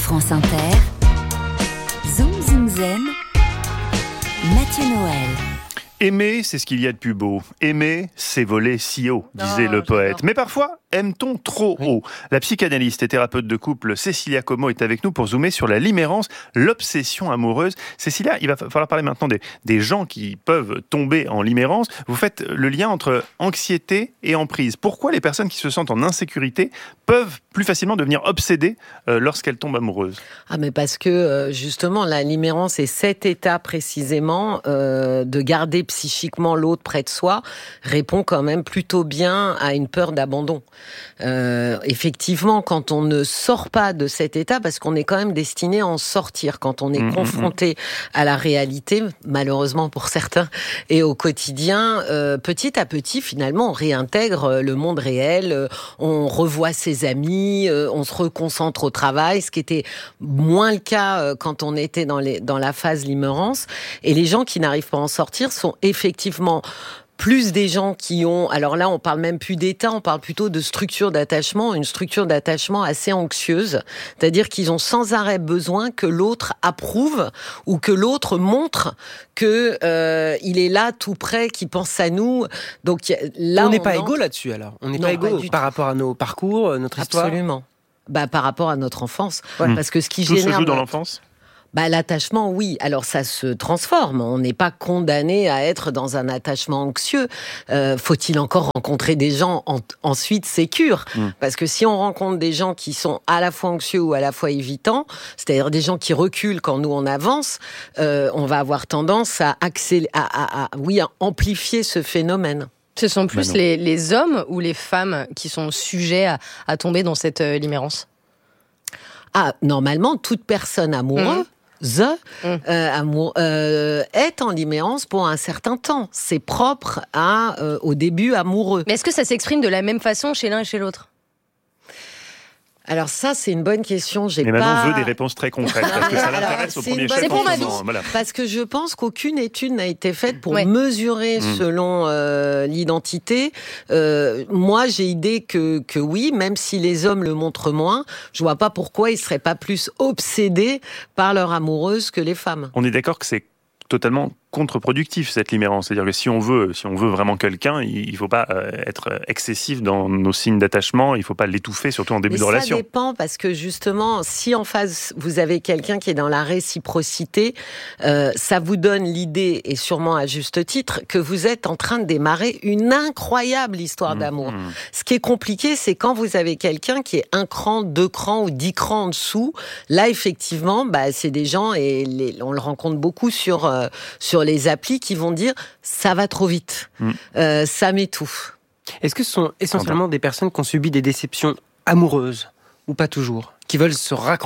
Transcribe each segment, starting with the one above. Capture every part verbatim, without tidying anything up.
France Inter, Zoom Zoom Zen, Mathieu Noël. Aimer, c'est ce qu'il y a de plus beau. Aimer, c'est voler si haut, disait oh, le poète. j'adore. Mais parfois, aime-t-on trop Oui. haut ? La psychanalyste et thérapeute de couple Cécilia Como est avec nous pour zoomer sur la limérance, l'obsession amoureuse. Cécilia, il va falloir parler maintenant des, des gens qui peuvent tomber en limérance. Vous faites le lien entre anxiété et emprise. Pourquoi les personnes qui se sentent en insécurité peuvent plus facilement devenir obsédées euh, lorsqu'elles tombent amoureuses ? Ah mais parce que euh, justement la limérance est cet état précisément euh, de garder psychiquement l'autre près de soi répond quand même plutôt bien à une peur d'abandon. Euh, effectivement, quand on ne sort pas de cet état, parce qu'on est quand même destiné à en sortir, quand on est Mmh, confronté à la réalité, malheureusement pour certains, et au quotidien, euh, petit à petit, finalement, on réintègre le monde réel, euh, on revoit ses amis, euh, on se reconcentre au travail, ce qui était moins le cas euh, quand on était dans, les, dans la phase limérance. Et les gens qui n'arrivent pas à en sortir sont effectivement plus des gens qui ont, alors là on parle même plus d'état, on parle plutôt de structure d'attachement, une structure d'attachement assez anxieuse, c'est-à-dire qu'ils ont sans arrêt besoin que l'autre approuve ou que l'autre montre que euh, il est là tout près, qu'il pense à nous. Donc là on n'est pas entre... égaux là-dessus alors. On n'est Non, pas pas égaux du par tout. rapport à nos parcours, notre histoire. Absolument. Bah par rapport à notre enfance, Ouais. parce que ce qui Tout se génère joue dans notre- l'enfance ? Bah, l'attachement, oui. Alors, ça se transforme. On n'est pas condamné à être dans un attachement anxieux. Euh, faut-il encore rencontrer des gens en, ensuite sécures ? Mm. Parce que si on rencontre des gens qui sont à la fois anxieux ou à la fois évitants, c'est-à-dire des gens qui reculent quand nous on avance, euh, on va avoir tendance à, accélé- à, à, à, oui, à amplifier ce phénomène. Ce sont plus Manon. les, les hommes ou les femmes qui sont sujets à, à tomber dans cette euh, limérance ? Ah, normalement, toute personne amoureuse Mmh. Euh, amour, euh, est en limérance pour un certain temps. C'est propre à, euh, au début amoureux. Mais est-ce que ça s'exprime de la même façon chez l'un et chez l'autre ? Alors ça, c'est une bonne question. J'ai Mais pas... Manon veut des réponses très concrètes, parce que ça Alors, l'intéresse au c'est premier une bonne chef. C'est pour en ma ce moment. vie. Voilà. Parce que je pense qu'aucune étude n'a été faite pour Ouais. mesurer Mmh. selon euh, l'identité. Euh, moi, j'ai idée que, que oui, même si les hommes le montrent moins, je vois pas pourquoi ils seraient pas plus obsédés par leur amoureuse que les femmes. On est d'accord que c'est totalement contre-productif cette limérance, c'est-à-dire que si on veut, si on veut vraiment quelqu'un, il ne faut pas euh, être excessif dans nos signes d'attachement, il ne faut pas l'étouffer, surtout en début Mais de ça relation. dépend parce que justement, si en face vous avez quelqu'un qui est dans la réciprocité, euh, ça vous donne l'idée, et sûrement à juste titre, que vous êtes en train de démarrer une incroyable histoire Mmh, d'amour. mmh. Ce qui est compliqué, c'est quand vous avez quelqu'un qui est un cran, deux crans ou dix crans en dessous. Là, effectivement, bah, c'est des gens, et les, on le rencontre beaucoup sur, euh, sur les applis, qui vont dire « ça va trop vite, Mm. euh, ça m'étouffe ». Est-ce que ce sont essentiellement des personnes qui ont subi des déceptions amoureuses ou pas toujours, qui veulent se raccrocher ?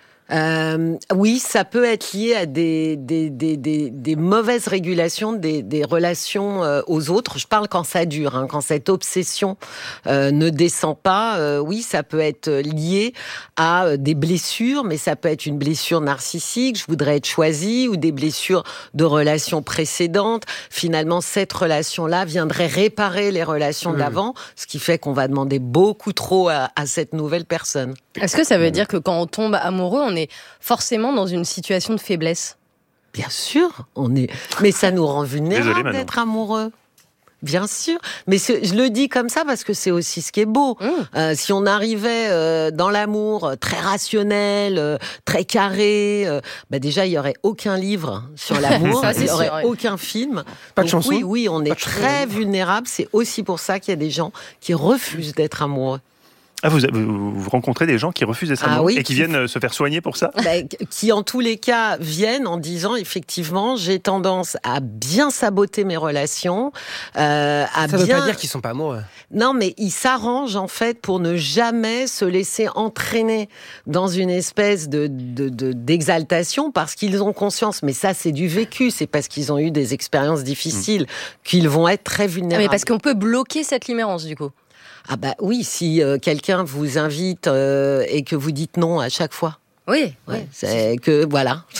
Euh, oui, ça peut être lié à des, des, des, des, des mauvaises régulations des, des relations euh, aux autres. Je parle quand ça dure, hein, quand cette obsession euh, ne descend pas. Euh, oui, ça peut être lié à euh, des blessures, mais ça peut être une blessure narcissique, je voudrais être choisie, ou des blessures de relations précédentes. Finalement, cette relation-là viendrait réparer les relations Mmh. d'avant, ce qui fait qu'on va demander beaucoup trop à, à cette nouvelle personne. Est-ce que ça veut dire que quand on tombe amoureux, on est forcément dans une situation de faiblesse ? Bien sûr, on est. Mais ça nous rend Désolé, vulnérables Manon. d'être amoureux. Bien sûr. Mais c'est- je le dis comme ça parce que c'est aussi ce qui est beau. Mmh. Euh, si on arrivait euh, dans l'amour euh, très rationnel, euh, très carré, euh, bah déjà il y aurait aucun livre sur l'amour, Ça, c'est il y aurait sûr, ouais. aucun film. Pas de Donc chanson ? Oui, oui, on est Pas de chanson très d'amour. vulnérable. C'est aussi pour ça qu'il y a des gens qui refusent d'être amoureux. Ah, vous, vous, vous rencontrez des gens qui refusent d'être Ah amoureux oui, et qui qui- viennent euh, se faire soigner pour ça ? Bah, qui en tous les cas viennent en disant effectivement j'ai tendance à bien saboter mes relations, euh, à Ça ne veut bien pas dire qu'ils sont pas amoureux. non mais ils s'arrangent en fait pour ne jamais se laisser entraîner dans une espèce de, de, de d'exaltation parce qu'ils ont conscience, mais ça c'est du vécu, c'est parce qu'ils ont eu des expériences difficiles qu'ils vont être très Ah, vulnérables. mais parce qu'on peut bloquer cette limérance, du coup. Ah bah oui, si euh, quelqu'un vous invite euh, et que vous dites non à chaque fois. Oui, Ouais, c'est que voilà.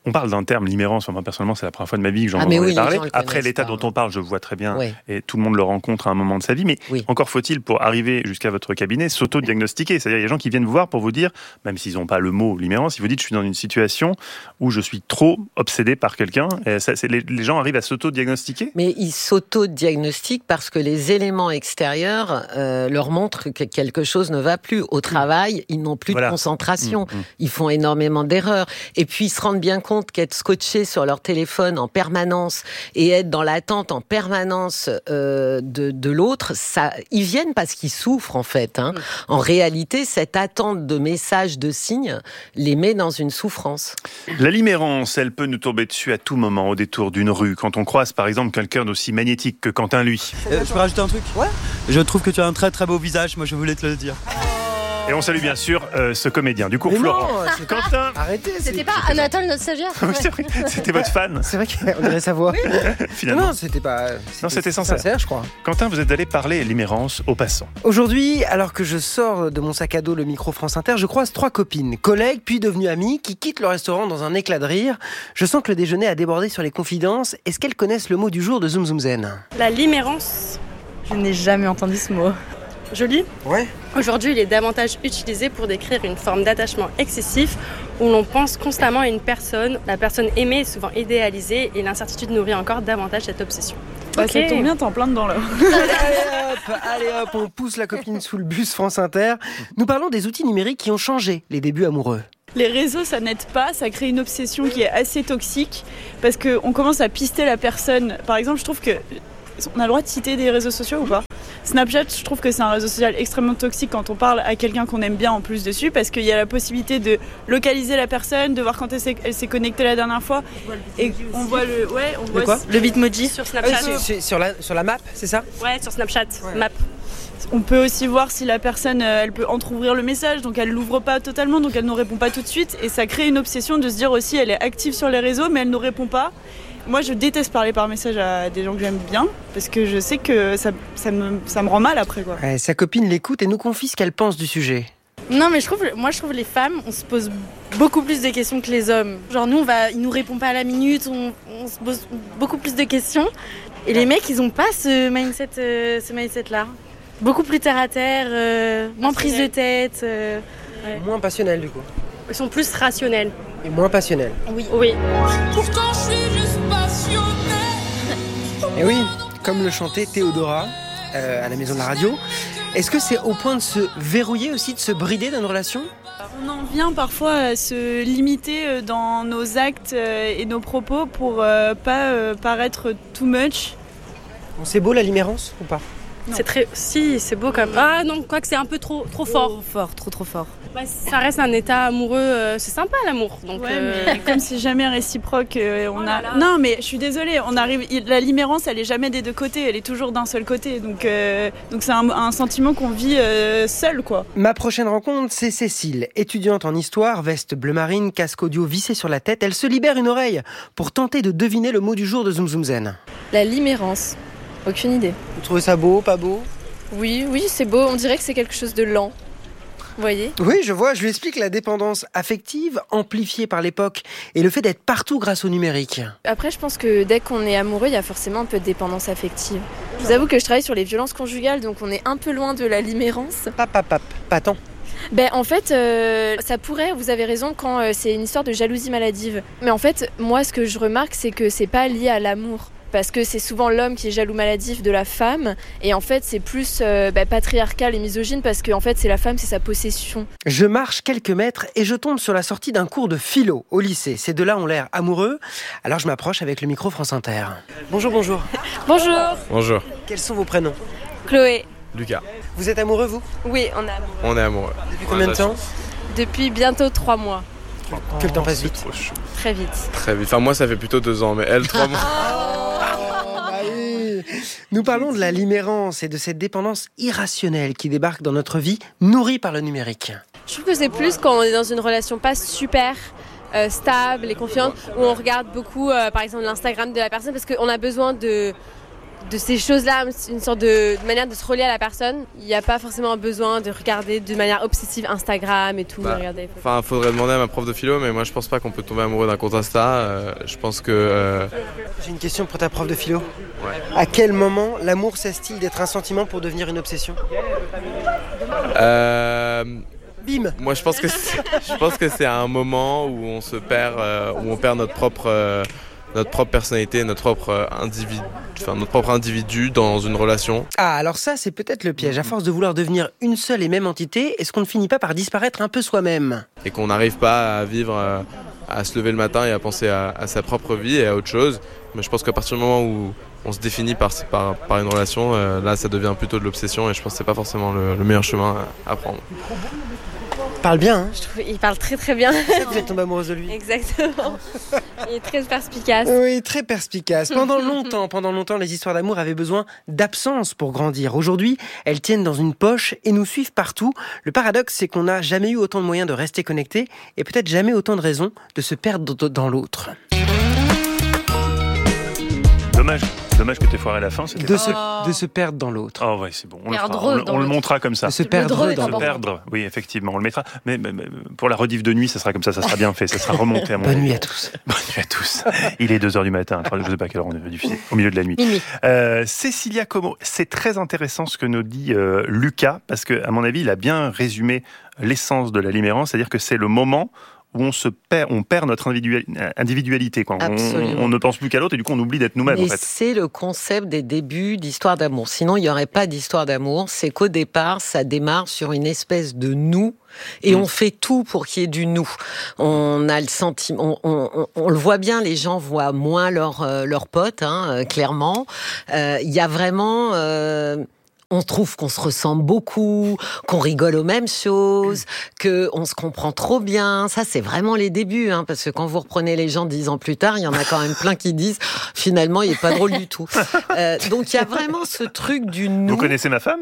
On parle d'un terme, limérance. Enfin, moi, personnellement, c'est la première fois de ma vie que j'en Ah, entendais oui, parler. le Après, l'état pas. dont on parle, je vois très bien, Oui. et tout le monde le rencontre à un moment de sa vie. Mais Oui. encore faut-il, pour arriver jusqu'à votre cabinet, s'auto-diagnostiquer. C'est-à-dire, il y a des gens qui viennent vous voir pour vous dire, même s'ils n'ont pas le mot limérance, ils vous disent, je suis dans une situation où je suis trop obsédé par quelqu'un. Et ça, c'est, les, les gens arrivent à s'auto-diagnostiquer. Mais ils s'auto-diagnostiquent parce que les éléments extérieurs euh, leur montrent que quelque chose ne va plus. Au travail, ils n'ont plus Voilà. de concentration. Mmh, mmh. Ils font énormément d'erreurs. Et puis, ils se rendent bien compte qu'être scotché sur leur téléphone en permanence et être dans l'attente en permanence euh, de, de l'autre, ça, ils viennent parce qu'ils souffrent, en fait. Hein. En réalité, cette attente de messages, de signes, les met dans une souffrance. La limérance, elle peut nous tomber dessus à tout moment, au détour d'une rue, quand on croise par exemple quelqu'un d'aussi magnétique que Quentin, lui. Euh, je peux rajouter un truc ? Ouais. Je trouve que tu as un très très beau visage, moi je voulais te le dire. Et on salue bien sûr euh, ce comédien du cours Mais Florent. non, c'est- Quentin, Arrêtez. c'est- C'était pas Anatole, notre stagiaire? oui, c'est vrai, c'était votre fan, C'est vrai qu'on dirait sa voix. finalement. Non, c'était pas. Non, c'était sincère. je crois. Quentin, vous êtes allé parler limérance aux passants. Aujourd'hui, alors que je sors de mon sac à dos le micro France Inter, je croise trois copines, collègues puis devenues amies, qui quittent le restaurant dans un éclat de rire. Je sens que le déjeuner a débordé sur les confidences. Est-ce qu'elles connaissent le mot du jour de Zoom Zoom Zen ? La limérance. Je n'ai jamais entendu ce mot. Joli. Ouais. Aujourd'hui, il est davantage utilisé pour décrire une forme d'attachement excessif où l'on pense constamment à une personne. La personne aimée est souvent idéalisée et l'incertitude nourrit encore davantage cette obsession. Bah, Ok. Ça tombe bien, t'es en plein dedans là. Allez hop, allez hop, on pousse la copine sous le bus France Inter. Nous parlons des outils numériques qui ont changé les débuts amoureux. Les réseaux, ça n'aide pas, ça crée une obsession qui est assez toxique parce qu'on commence à pister la personne. Par exemple, je trouve que on a le droit de citer des réseaux sociaux ou pas ? Snapchat, je trouve que c'est un réseau social extrêmement toxique quand on parle à quelqu'un qu'on aime bien en plus dessus, parce qu'il y a la possibilité de localiser la personne, de voir quand elle s'est, elle s'est connectée la dernière fois. Et on voit le, ouais, on voit quoi ? Le Bitmoji sur Snapchat. sur, la, sur la map, c'est ça ? Ouais, sur Snapchat. Ouais. Map. On peut aussi voir si la personne, euh, elle peut entrouvrir le message, donc elle l'ouvre pas totalement, donc elle ne répond pas tout de suite. Et ça crée une obsession de se dire aussi, elle est active sur les réseaux, mais elle ne répond pas. Moi, je déteste parler par message à des gens que j'aime bien, parce que je sais que ça, ça, me, ça me rend mal après, quoi. Ouais, sa copine l'écoute et nous confie ce qu'elle pense du sujet. Non, mais je trouve, moi je trouve les femmes, on se pose beaucoup plus de questions que les hommes. Genre nous, on va, ils nous répondent pas à la minute, on, on se pose beaucoup plus de questions. Et les mecs, ils ont pas ce mindset, euh, ce mindset-là. Beaucoup plus terre à terre, euh, moins prise de tête. euh, ouais. Moins passionnel du coup. Ils sont plus rationnels. Et moins passionnel. Oui. Oui. Pourtant je suis juste passionné. Et oui, comme le chantait Théodora euh, à la maison de la radio. Est-ce que c'est au point de se verrouiller aussi, de se brider dans une relation ? On en vient parfois à se limiter dans nos actes et nos propos pour euh, pas euh, paraître too much. Bon, c'est beau la limérance ou pas ? C'est très, si, c'est beau quand même. Ah non, quoi que c'est un peu trop, trop fort. Trop fort, trop trop fort. Bah, ça reste un état amoureux, euh, c'est sympa l'amour. Donc, Ouais, euh, mais comme c'est jamais réciproque, euh, on Oh a. là là. Non, mais je suis désolée, on arrive. La limérance, elle est jamais des deux côtés, elle est toujours d'un seul côté. Donc, euh, donc c'est un, un sentiment qu'on vit euh, seul, quoi. Ma prochaine rencontre, c'est Cécile, étudiante en histoire, veste bleu marine, casque audio vissé sur la tête. Elle se libère une oreille pour tenter de deviner le mot du jour de Zoom Zoom Zen. La limérance. Aucune idée. Vous trouvez ça beau, pas beau ? Oui, oui, c'est beau. On dirait que c'est quelque chose de lent. Vous voyez ? Oui, je vois, je lui explique la dépendance affective, amplifiée par l'époque, et le fait d'être partout grâce au numérique. Après, je pense que dès qu'on est amoureux, il y a forcément un peu de dépendance affective. Je vous avoue que je travaille sur les violences conjugales, donc on est un peu loin de la limérance. Pap, pap, pap, pas tant. Ben, en fait, euh, ça pourrait, vous avez raison, quand euh, c'est une histoire de jalousie maladive. Mais en fait, moi, ce que je remarque, c'est que c'est pas lié à l'amour. Parce que c'est souvent l'homme qui est jaloux maladif de la femme. Et en fait, c'est plus euh, bah, patriarcal et misogyne parce que en fait, c'est la femme, c'est sa possession. Je marche quelques mètres et je tombe sur la sortie d'un cours de philo au lycée. Ces deux-là ont l'air amoureux. Alors je m'approche avec le micro France Inter. Bonjour, bonjour. Bonjour, Bonjour. Quels sont vos prénoms ? Chloé. Lucas. Vous êtes amoureux, vous ? Oui, on est amoureux. On est amoureux. Depuis combien de temps ? Depuis bientôt trois mois. Que le temps passe vite. Trop chou. Très vite. Très vite. Enfin, moi, ça fait plutôt deux ans, mais elle, trois mois. Nous parlons de la limérance et de cette dépendance irrationnelle qui débarque dans notre vie, nourrie par le numérique. Je trouve que c'est plus quand on est dans une relation pas super euh, stable et confiante, où on regarde beaucoup, euh, par exemple, l'Instagram de la personne, parce qu'on a besoin de, de ces choses-là, une sorte de, de manière de se relier à la personne. Il n'y a pas forcément besoin de regarder de manière obsessive Instagram et tout. Bah, regarder. Enfin, faudrait demander à ma prof de philo, mais moi je pense pas qu'on peut tomber amoureux d'un compte Insta. Euh, je pense que... Euh... J'ai une question pour ta prof de philo. Ouais. À quel moment l'amour cesse-t-il d'être un sentiment pour devenir une obsession ? Euh... Bim. Moi je pense que c'est, je pense que c'est à un moment où on se perd, euh, où on perd notre propre... Euh, notre propre personnalité, notre propre individu, enfin notre propre individu dans une relation. Ah, alors ça, c'est peut-être le piège. À force de vouloir devenir une seule et même entité, est-ce qu'on ne finit pas par disparaître un peu soi-même ? Et qu'on n'arrive pas à vivre, à se lever le matin et à penser à, à sa propre vie et à autre chose. Mais je pense qu'à partir du moment où on se définit par, par, par une relation, euh, là, ça devient plutôt de l'obsession et je pense que c'est pas forcément le, le meilleur chemin à prendre. Parle bien, hein. Je trouve qu'il parle très très bien. C'est ça que vous êtes tombée amoureuse de lui. Exactement. Il est très perspicace. Oui, très perspicace. Pendant longtemps, pendant longtemps, les histoires d'amour avaient besoin d'absence pour grandir. Aujourd'hui, elles tiennent dans une poche et nous suivent partout. Le paradoxe, c'est qu'on n'a jamais eu autant de moyens de rester connectés et peut-être jamais autant de raisons de se perdre dans l'autre. Dommage. Dommage que t'aies foiré la fin. C'était de, pas... se, oh. de se perdre dans l'autre. Oh ouais, c'est bon. On Perdre le, fera. on, on le montrera comme ça. De se perdre dans l'autre. Se perdre, oui, effectivement, on le mettra. Mais, mais, mais pour la rediff de nuit, ça sera comme ça, ça sera bien fait, ça sera remonté à mon Bonne avis. nuit à tous. Bonne nuit à tous. Il est deux heures du matin, je ne sais pas à quelle heure on est diffusé, au milieu de la nuit. Minuit. Euh, Cécilia Como, c'est très intéressant ce que nous dit euh, Lucas, parce qu'à mon avis, il a bien résumé l'essence de la limérance, c'est-à-dire que c'est le moment où on se perd, on perd notre individualité. Quoi. On, on ne pense plus qu'à l'autre et du coup on oublie d'être nous-mêmes. Mais en fait. C'est le concept des débuts d'histoire d'amour. Sinon, il n'y aurait pas d'histoire d'amour. C'est qu'au départ, ça démarre sur une espèce de nous. Et mmh. on fait tout pour qu'il y ait du nous. On a le sentiment, on, on, on, on le voit bien, les gens voient moins leurs euh, leurs potes, hein, euh, clairement. Il euh, y a vraiment... Euh, On trouve qu'on se ressemble beaucoup, qu'on rigole aux mêmes choses, qu'on se comprend trop bien. Ça, c'est vraiment les débuts, hein, parce que quand vous reprenez les gens dix ans plus tard, il y en a quand même plein qui disent « finalement, il n'est pas drôle du tout euh, ». Donc, il y a vraiment ce truc du nous. Vous connaissez ma femme ?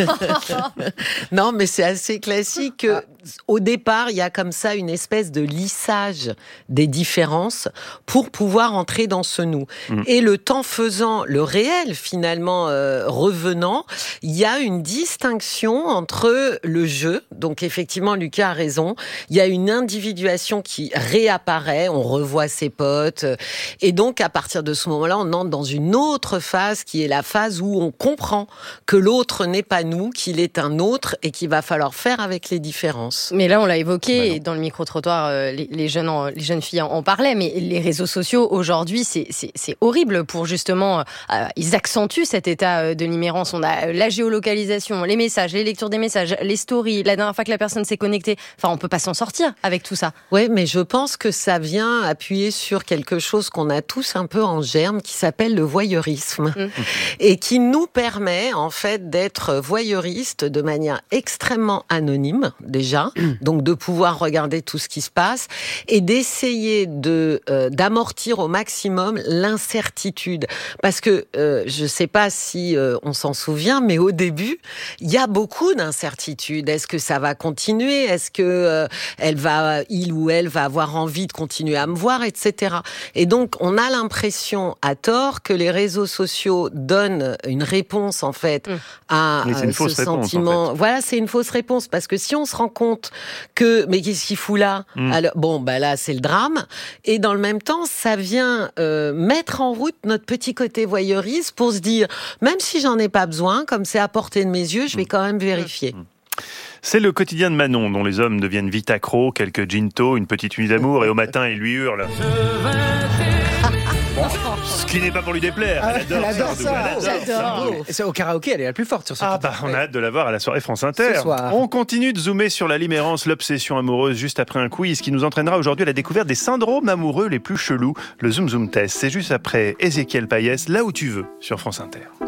Non, mais c'est assez classique. Ah. Au départ, il y a comme ça une espèce de lissage des différences pour pouvoir entrer dans ce nous. Mmh. Et le temps faisant, le réel finalement euh, revenant, il y a une distinction entre le jeu, donc effectivement Lucas a raison, il y a une individuation qui réapparaît, on revoit ses potes, et donc à partir de ce moment-là, on entre dans une autre phase qui est la phase où on comprend que l'autre n'est pas nous, qu'il est un autre et qu'il va falloir faire avec les différences. Mais là, on l'a évoqué, et dans le micro-trottoir, euh, les, les, jeunes en, les jeunes filles en, en parlaient, mais les réseaux sociaux, aujourd'hui, c'est, c'est, c'est horrible pour justement... Euh, ils accentuent cet état de limérance. On a la géolocalisation, les messages, les lectures des messages, les stories, la dernière fois que la personne s'est connectée. Enfin, on peut pas s'en sortir avec tout ça. Oui, mais je pense que ça vient appuyer sur quelque chose qu'on a tous un peu en germe, qui s'appelle le voyeurisme, mmh. et qui nous permet, en fait, d'être voyeuristes de manière extrêmement anonyme, déjà, donc de pouvoir regarder tout ce qui se passe et d'essayer de euh, d'amortir au maximum l'incertitude, parce que euh, je sais pas si euh, on s'en souvient, mais au début il y a beaucoup d'incertitudes. Est-ce que ça va continuer? Est-ce que euh, elle va, il ou elle va avoir envie de continuer à me voir, et cetera. Et donc on a l'impression à tort que les réseaux sociaux donnent une réponse en fait mmh. à mais c'est une euh, fausse ce réponse, sentiment. En fait. Voilà, c'est une fausse réponse, parce que si on se rend compte que mais qu'est-ce qu'il fout là mmh. Alors bon bah là c'est le drame, et dans le même temps ça vient euh, mettre en route notre petit côté voyeuriste pour se dire même si j'en ai pas besoin, comme c'est à portée de mes yeux, je vais quand même vérifier. Mmh. C'est le quotidien de Manon, dont les hommes deviennent vite accros, quelques ginto, une petite nuit d'amour, et au matin il lui hurle. Ce qui n'est pas pour lui déplaire. Ah, elle adore, elle adore ça. ça. J'adore. Et c'est au karaoké, elle est la plus forte sur ce Ah bah, on a hâte de la voir à la soirée France Inter. Ce soir. On continue de zoomer sur la limérance, l'obsession amoureuse, juste après un quiz qui nous entraînera aujourd'hui à la découverte des syndromes amoureux les plus chelous. Le Zoom Zoom Test, c'est juste après Ézéchiel Payès, là où tu veux, sur France Inter.